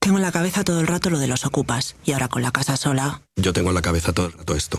Tengo en la cabeza todo el rato lo de los ocupas. Y ahora con la casa sola... Yo tengo en la cabeza todo el rato esto.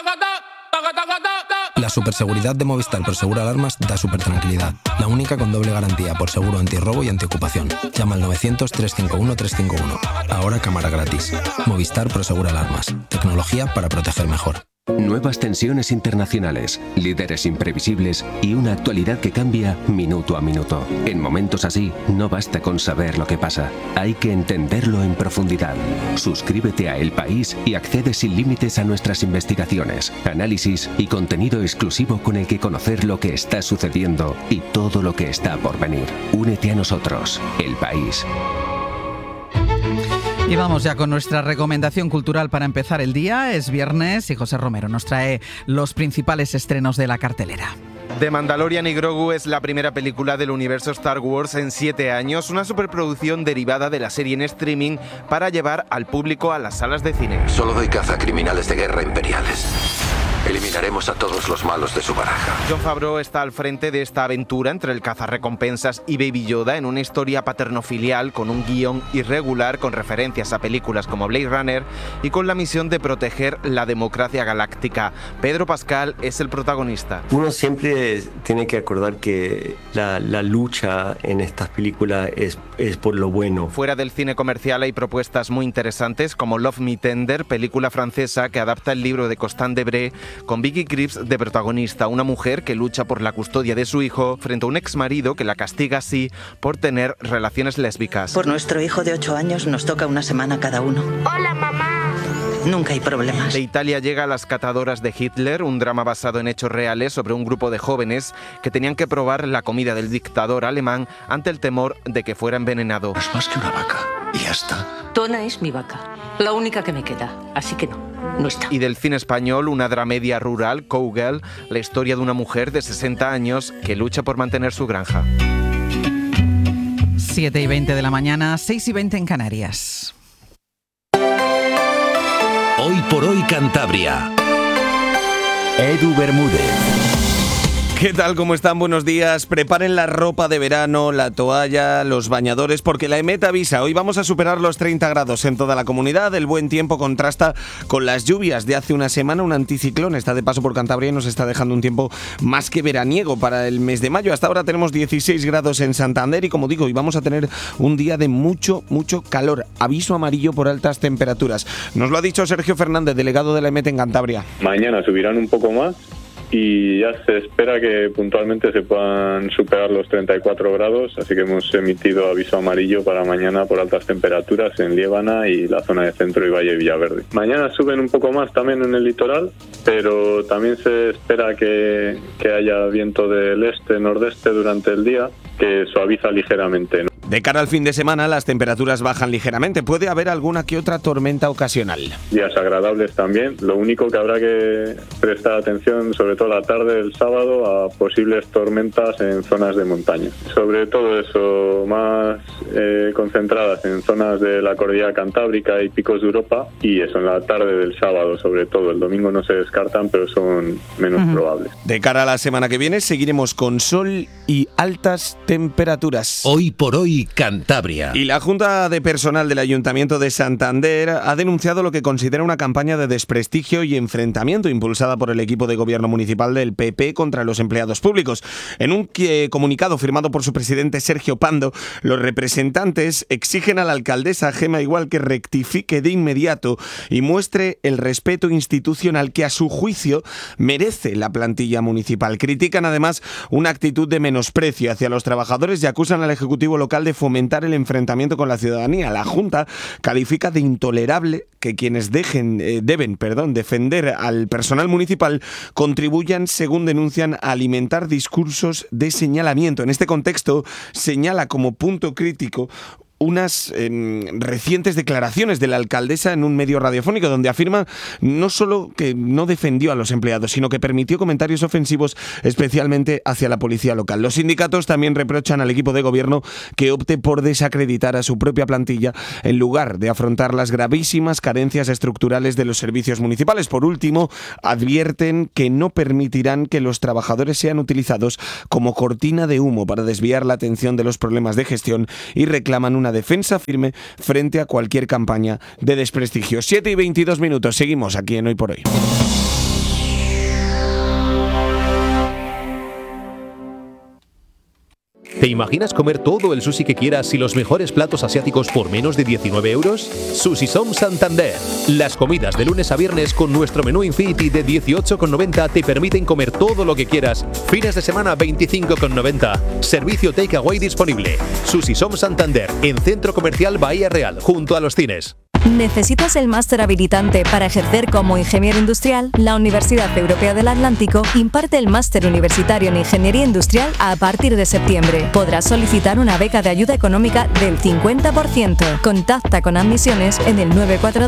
La superseguridad de Movistar Prosegur Alarmas da supertranquilidad. La única con doble garantía por seguro antirrobo y antiocupación. Llama al 900-351-351. Ahora cámara gratis. Movistar Prosegur Alarmas. Tecnología para proteger mejor. Nuevas tensiones internacionales, líderes imprevisibles y una actualidad que cambia minuto a minuto. En momentos así, no basta con saber lo que pasa, hay que entenderlo en profundidad. Suscríbete a El País y accede sin límites a nuestras investigaciones, análisis y contenido exclusivo con el que conocer lo que está sucediendo y todo lo que está por venir. Únete a nosotros, El País. Y vamos ya con nuestra recomendación cultural para empezar el día. Es viernes y José Romero nos trae los principales estrenos de la cartelera. The Mandalorian y Grogu es la primera película del universo Star Wars en 7 años, una superproducción derivada de la serie en streaming para llevar al público a las salas de cine. Solo doy caza a criminales de guerra imperiales. Eliminaremos a todos los malos de su baraja. Jon Favreau está al frente de esta aventura entre el cazarrecompensas y Baby Yoda en una historia paterno-filial con un guión irregular con referencias a películas como Blade Runner y con la misión de proteger la democracia galáctica. Pedro Pascal es el protagonista. Uno siempre tiene que acordar que la lucha en estas películas es por lo bueno. Fuera del cine comercial hay propuestas muy interesantes como Love Me Tender, película francesa que adapta el libro de Constant Debré con Vicky Krieps de protagonista, una mujer que lucha por la custodia de su hijo frente a un exmarido que la castiga así por tener relaciones lésbicas. Por nuestro hijo de 8 años nos toca una semana cada uno. Hola, mamá. Nunca hay problemas. De Italia llega Las catadoras de Hitler, un drama basado en hechos reales sobre un grupo de jóvenes que tenían que probar la comida del dictador alemán ante el temor de que fuera envenenado. No es más que una vaca, y ya está. Tona es mi vaca, la única que me queda, así que no está. Y del cine español, una dramedia rural, Cowgirl, la historia de una mujer de 60 años que lucha por mantener su granja. 7:20 de la mañana, 6:20 en Canarias. Hoy por hoy Cantabria. Edu Bermúdez. ¿Qué tal? ¿Cómo están? Buenos días. Preparen la ropa de verano, la toalla, los bañadores, porque la EMET avisa. Hoy vamos a superar los 30 grados en toda la comunidad. El buen tiempo contrasta con las lluvias de hace una semana. Un anticiclón está de paso por Cantabria y nos está dejando un tiempo más que veraniego para el mes de mayo. Hasta ahora tenemos 16 grados en Santander y, como digo, hoy vamos a tener un día de mucho calor. Aviso amarillo por altas temperaturas. Nos lo ha dicho Sergio Fernández, delegado de la EMET en Cantabria. Mañana subirán un poco más y ya se espera que puntualmente se puedan superar los 34 grados, así que hemos emitido aviso amarillo para mañana por altas temperaturas en Liébana y la zona de Centro y Valle Villaverde. Mañana suben un poco más también en el litoral, pero también se espera que haya viento del este-nordeste durante el día, que suaviza ligeramente, ¿no? De cara al fin de semana, las temperaturas bajan ligeramente. Puede haber alguna que otra tormenta ocasional. Días agradables también. Lo único que habrá que prestar atención, sobre todo la tarde del sábado, a posibles tormentas en zonas de montaña. Sobre todo eso, más concentradas en zonas de la cordillera cantábrica y picos de Europa. Y eso, en la tarde del sábado, sobre todo. El domingo no se descartan, pero son menos probables. De cara a la semana que viene, seguiremos con sol y altas temperaturas. Hoy por hoy Cantabria. Y la Junta de Personal del Ayuntamiento de Santander ha denunciado lo que considera una campaña de desprestigio y enfrentamiento impulsada por el equipo de gobierno municipal del PP contra los empleados públicos. En un comunicado firmado por su presidente Sergio Pando, los representantes exigen a la alcaldesa Gemma Igual que rectifique de inmediato y muestre el respeto institucional que a su juicio merece la plantilla municipal. Critican además una actitud de menosprecio hacia los trabajadores y acusan al Ejecutivo local de fomentar el enfrentamiento con la ciudadanía. La Junta califica de intolerable que quienes deben defender al personal municipal contribuyan, según denuncian, a alimentar discursos de señalamiento. En este contexto, señala como punto crítico unas recientes declaraciones de la alcaldesa en un medio radiofónico donde afirma no solo que no defendió a los empleados, sino que permitió comentarios ofensivos especialmente hacia la policía local. Los sindicatos también reprochan al equipo de gobierno que opte por desacreditar a su propia plantilla en lugar de afrontar las gravísimas carencias estructurales de los servicios municipales. Por último, advierten que no permitirán que los trabajadores sean utilizados como cortina de humo para desviar la atención de los problemas de gestión y reclaman una una defensa firme frente a cualquier campaña de desprestigio. 7:22, seguimos aquí en Hoy por Hoy. ¿Te imaginas comer todo el sushi que quieras y los mejores platos asiáticos por menos de 19 euros? Sushisom Santander. Las comidas de lunes a viernes con nuestro menú Infinity de 18,90 te permiten comer todo lo que quieras. Fines de semana 25,90. Servicio takeaway disponible. Sushisom Santander, en Centro Comercial Bahía Real, junto a los cines. ¿Necesitas el máster habilitante para ejercer como ingeniero industrial? La Universidad Europea del Atlántico imparte el máster universitario en Ingeniería Industrial a partir de septiembre. Podrás solicitar una beca de ayuda económica del 50%. Contacta con admisiones en el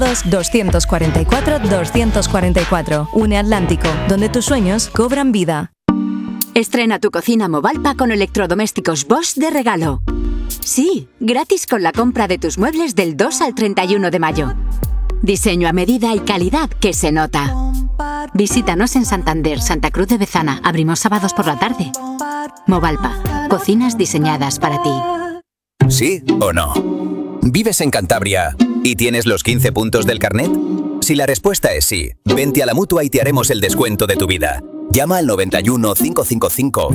942-244-244. Une Atlántico, donde tus sueños cobran vida. Estrena tu cocina Movalpa con electrodomésticos Bosch de regalo. Sí, gratis con la compra de tus muebles del 2 al 31 de mayo. Diseño a medida y calidad que se nota. Visítanos en Santander, Santa Cruz de Bezana. Abrimos sábados por la tarde. Movalpa, cocinas diseñadas para ti. ¿Sí o no? ¿Vives en Cantabria y tienes los 15 puntos del carnet? Si la respuesta es sí, vente a la Mutua y te haremos el descuento de tu vida. Llama al 91 555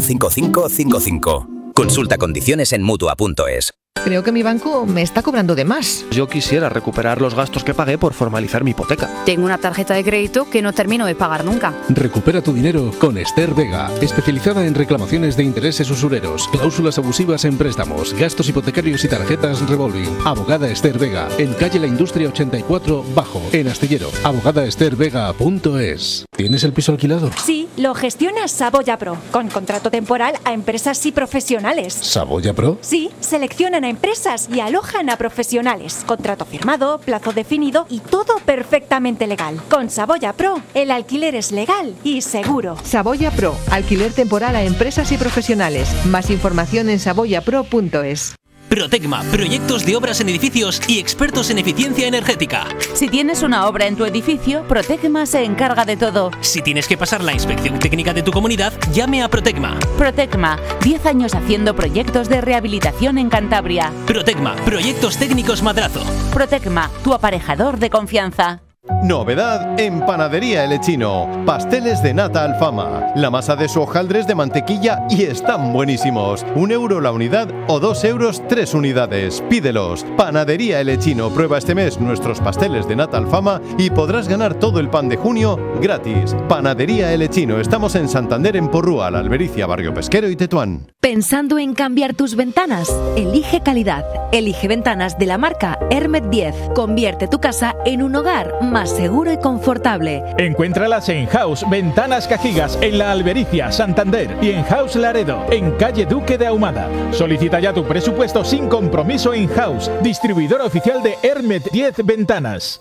5555. Consulta condiciones en Mutua.es. Creo que mi banco me está cobrando de más. Yo quisiera recuperar los gastos que pagué por formalizar mi hipoteca. Tengo una tarjeta de crédito que no termino de pagar nunca. Recupera tu dinero con Esther Vega, especializada en reclamaciones de intereses usureros, cláusulas abusivas en préstamos, gastos hipotecarios y tarjetas revolving. Abogada Esther Vega, en calle La Industria 84 Bajo, en Astillero. abogadaaesthervega.es. ¿Tienes el piso alquilado? Sí, lo gestiona Saboya Pro, con contrato temporal a empresas y profesionales. ¿Saboya Pro? Sí, seleccionan a empresas y alojan a profesionales. Contrato firmado, plazo definido y todo perfectamente legal. Con Saboya Pro, el alquiler es legal y seguro. Saboya Pro, alquiler temporal a empresas y profesionales. Más información en saboyapro.es. Protecma, proyectos de obras en edificios y expertos en eficiencia energética. Si tienes una obra en tu edificio, Protecma se encarga de todo. Si tienes que pasar la inspección técnica de tu comunidad, llame a Protecma. Protecma, 10 años haciendo proyectos de rehabilitación en Cantabria. Protecma, proyectos técnicos Madrazo. Protecma, tu aparejador de confianza. Novedad en Panadería El Echino. Pasteles de nata Alfama. La masa de su hojaldre es de mantequilla y están buenísimos. €1 la unidad o €2 3 unidades. Pídelos. Panadería El Echino. Prueba este mes nuestros pasteles de nata Alfama y podrás ganar todo el pan de junio gratis. Panadería El Echino. Estamos en Santander, en Porrúa, La Albericia, Barrio Pesquero y Tetuán. ¿Pensando en cambiar tus ventanas? Elige calidad. Elige ventanas de la marca Hermet 10. Convierte tu casa en un hogar más seguro y confortable. Encuéntralas en House Ventanas Cajigas, en La Albericia, Santander, y en House Laredo, en calle Duque de Ahumada. Solicita ya tu presupuesto sin compromiso en House, distribuidor oficial de Hermet 10 Ventanas.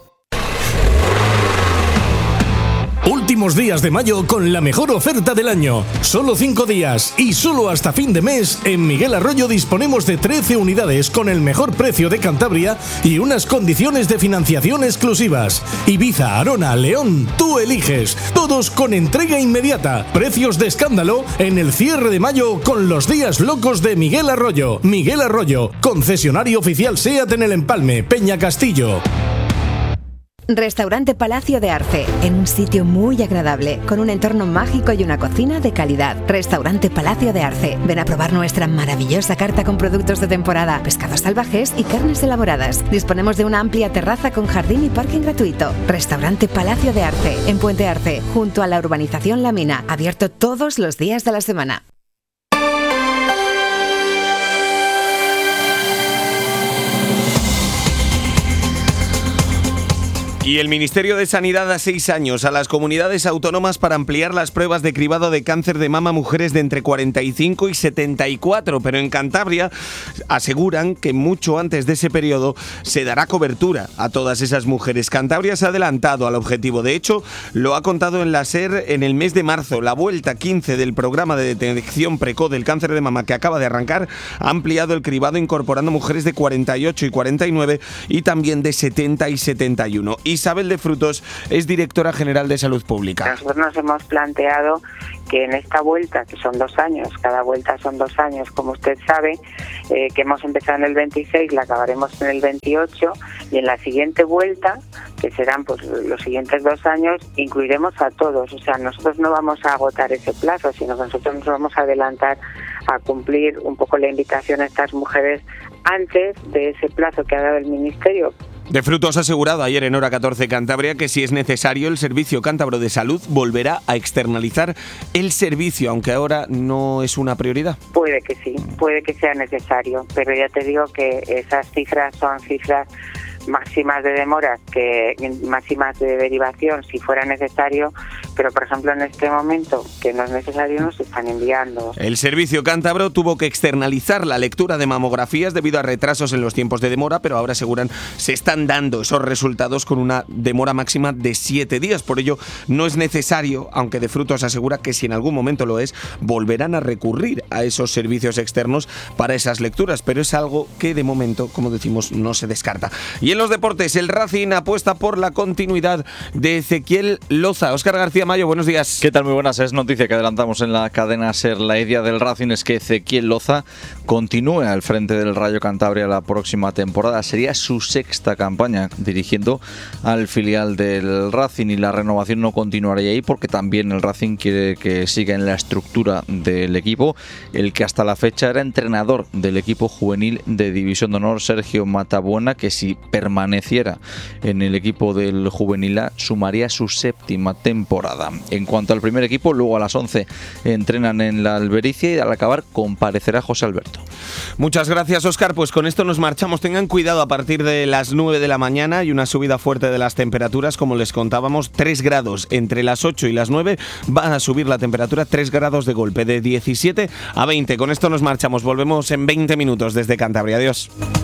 Últimos días de mayo con la mejor oferta del año. Solo 5 días y solo hasta fin de mes en Miguel Arroyo disponemos de 13 unidades con el mejor precio de Cantabria y unas condiciones de financiación exclusivas. Ibiza, Arona, León, tú eliges. Todos con entrega inmediata. Precios de escándalo en el cierre de mayo con los días locos de Miguel Arroyo. Miguel Arroyo, concesionario oficial SEAT en El Empalme, Peña Castillo. Restaurante Palacio de Arce, en un sitio muy agradable, con un entorno mágico y una cocina de calidad. Restaurante Palacio de Arce. Ven a probar nuestra maravillosa carta con productos de temporada, pescados salvajes y carnes elaboradas. Disponemos de una amplia terraza con jardín y parking gratuito. Restaurante Palacio de Arce, en Puente Arce, junto a la urbanización La Mina, abierto todos los días de la semana. Y el Ministerio de Sanidad da 6 años a las comunidades autónomas para ampliar las pruebas de cribado de cáncer de mama a mujeres de entre 45 y 74, pero en Cantabria aseguran que mucho antes de ese periodo se dará cobertura a todas esas mujeres. Cantabria se ha adelantado al objetivo. De hecho, lo ha contado en la SER en el mes de marzo. La vuelta 15 del programa de detección precoz del cáncer de mama que acaba de arrancar ha ampliado el cribado incorporando mujeres de 48 y 49 y también de 70 y 71. Y Isabel de Frutos es directora general de Salud Pública. Nosotros nos hemos planteado que en esta vuelta, que son 2 años, cada vuelta son 2 años, como usted sabe, que hemos empezado en el 26, la acabaremos en el 28, y en la siguiente vuelta, que serán pues los siguientes 2 años, incluiremos a todos. O sea, nosotros no vamos a agotar ese plazo, sino que nosotros nos vamos a adelantar a cumplir un poco la invitación a estas mujeres antes de ese plazo que ha dado el Ministerio. De Frutos ha asegurado ayer en Hora 14 Cantabria que si es necesario el Servicio Cántabro de Salud volverá a externalizar el servicio, aunque ahora no es una prioridad. Puede que sí, puede que sea necesario, pero ya te digo que esas cifras son cifras máximas de demoras, que máximas de derivación si fuera necesario, pero por ejemplo en este momento que no es necesario nos están enviando. El servicio cántabro tuvo que externalizar la lectura de mamografías debido a retrasos en los tiempos de demora, pero ahora aseguran se están dando esos resultados con una demora máxima de 7 días. Por ello no es necesario, aunque De Frutos asegura que si en algún momento lo es, volverán a recurrir a esos servicios externos para esas lecturas, pero es algo que de momento, como decimos, no se descarta. Y en los deportes, el Racing apuesta por la continuidad de Ezequiel Loza. Óscar García Mayo, buenos días. ¿Qué tal? Muy buenas. Es noticia que adelantamos en la cadena SER. La idea del Racing es que Ezequiel Loza continúe al frente del Rayo Cantabria la próxima temporada. Sería su 6ª campaña dirigiendo al filial del Racing, y la renovación no continuaría ahí porque también el Racing quiere que siga en la estructura del equipo. El que hasta la fecha era entrenador del equipo juvenil de División de Honor, Sergio Matabuena, que si permaneciera en el equipo del juvenil A sumaría su 7ª temporada. En cuanto al primer equipo, luego a las 11 entrenan en la Albericia y al acabar comparecerá José Alberto. Muchas gracias, Óscar. Pues con esto nos marchamos. Tengan cuidado, a partir de las 9 de la mañana y una subida fuerte de las temperaturas, como les contábamos, 3 grados. Entre las 8 y las 9 van a subir la temperatura 3 grados de golpe, de 17 a 20. Con esto nos marchamos. Volvemos en 20 minutos desde Cantabria. Adiós.